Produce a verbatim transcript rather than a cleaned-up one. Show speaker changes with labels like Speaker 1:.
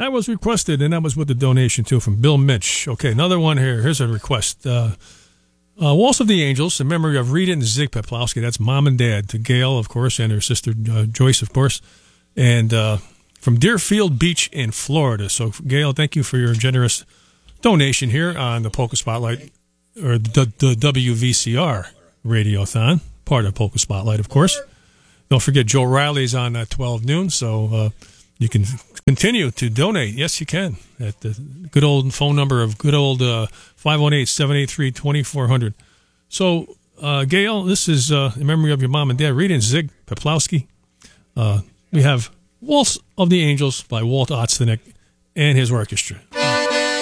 Speaker 1: That was requested, and that was with the donation, too, from Bill Mitch. Okay, another one here. Here's a request. Uh, uh, Waltz of the Angels, in memory of Rita and Zig Peplowski. That's mom and dad, to Gail, of course, and her sister uh, Joyce, of course. And uh, from Deerfield Beach in Florida. So, Gail, thank you for your generous donation here on the Polka Spotlight, or the, the W V C R Radiothon, part of Polka Spotlight, of course. Don't forget, Joe Riley's on at twelve noon, so uh, you can continue to donate. Yes, you can, at the good old phone number of good old uh, five one eight, seven eight three, two four zero zero. So, uh, Gail, this is uh, in memory of your mom and dad, Rita and Zig Peplowski. Uh, we have Waltz of the Angels by Walt Otztenek and his orchestra.